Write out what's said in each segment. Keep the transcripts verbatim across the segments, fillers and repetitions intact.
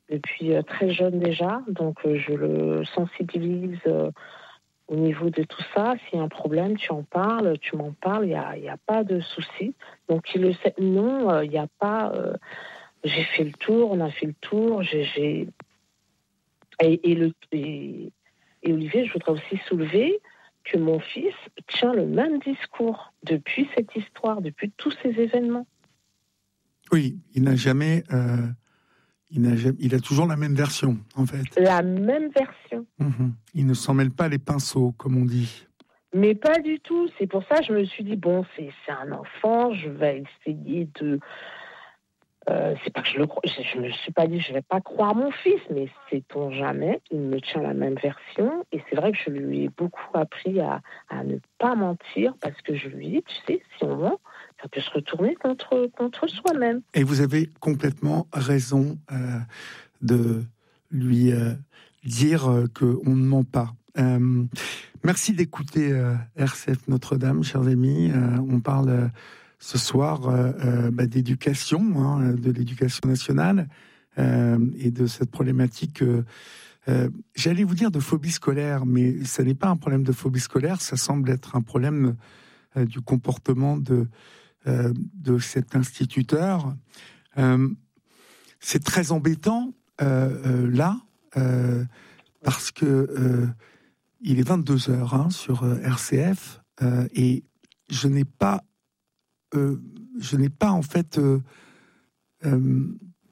depuis euh, très jeune déjà, donc euh, je le sensibilise euh, au niveau de tout ça. S'il y a un problème, tu en parles, tu m'en parles, il n'y a, y a pas de souci. Donc il le sait, non, il euh, n'y a pas... Euh, j'ai fait le tour, on a fait le tour, j'ai... j'ai... Et, et, le, et, et Olivier, je voudrais aussi soulever que mon fils tient le même discours depuis cette histoire, depuis tous ces événements. Oui, il n'a jamais... Euh... Il a, il a toujours la même version, en fait. La même version. Mmh. Il ne s'en mêle pas les pinceaux, comme on dit. Mais pas du tout. C'est pour ça que je me suis dit, bon, c'est, c'est un enfant, je vais essayer de... Euh, c'est pas que je le crois, je, je me suis pas dit, je vais pas croire mon fils, mais sait-on jamais, il me tient la même version. Et c'est vrai que je lui ai beaucoup appris à, à ne pas mentir, parce que je lui dis, tu sais, si on ment, ça peut se retourner contre, contre soi-même. Et vous avez complètement raison euh, de lui euh, dire euh, qu'on ne ment pas. Euh, merci d'écouter euh, R C F Notre-Dame, chers amis. Euh, on parle euh, ce soir euh, euh, bah, d'éducation, hein, de l'éducation nationale euh, et de cette problématique. Euh, euh, j'allais vous dire de phobie scolaire, mais ça n'est pas un problème de phobie scolaire, ça semble être un problème euh, du comportement de Euh, de cet instituteur. Euh, c'est très embêtant euh, euh, là, euh, parce que euh, il est vingt-deux heures hein, sur euh, R C F euh, et je n'ai pas, euh, je n'ai pas en fait euh, euh,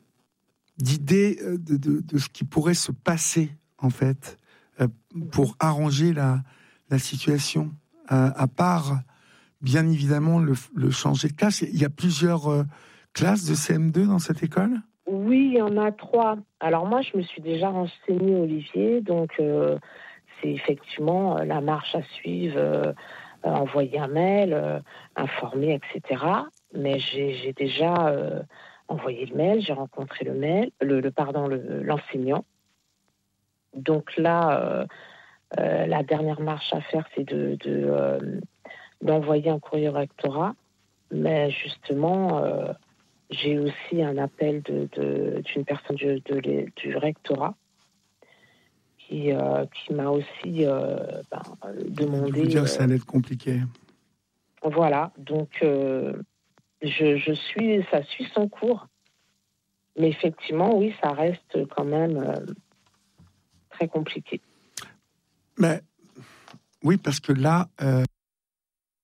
d'idée de, de, de ce qui pourrait se passer en fait euh, pour arranger la, la situation, euh, à part bien évidemment le, le changer de classe. Il y a plusieurs euh, classes de C M deux dans cette école ? Oui, il y en a trois. Alors moi, je me suis déjà renseignée, Olivier, donc euh, c'est effectivement euh, la marche à suivre, euh, euh, envoyer un mail, euh, informer, et cetera. Mais j'ai, j'ai déjà euh, envoyé le mail, j'ai rencontré le mail, le, le pardon, le, l'enseignant. Donc là, euh, euh, la dernière marche à faire, c'est de, de euh, d'envoyer un courrier au rectorat. Mais justement, euh, j'ai aussi un appel de, de, d'une personne du, de, du rectorat qui, euh, qui m'a aussi euh, ben, demandé... Je vous dire, euh, ça allait être compliqué. Voilà, donc euh, je, je suis, ça suit son cours. Mais effectivement, oui, ça reste quand même euh, très compliqué. Mais oui, parce que là... Euh...